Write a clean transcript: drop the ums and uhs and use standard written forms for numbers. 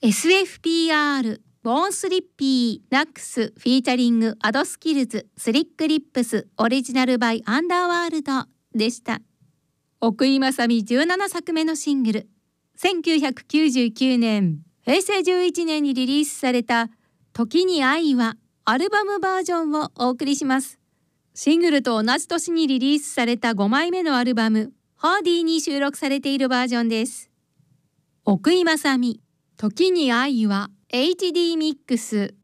SFPR ボーンスリッピーナックスフィーチャリングアドスキルズスリックリップスオリジナルバイアンダーワールドでした。奥井正美17作目のシングル、1999年平成11年にリリースされた時に愛はアルバムバージョンをお送りします。シングルと同じ年にリリースされた5枚目のアルバムハーディに収録されているバージョンです。奥井正美時に愛は HD ミックス。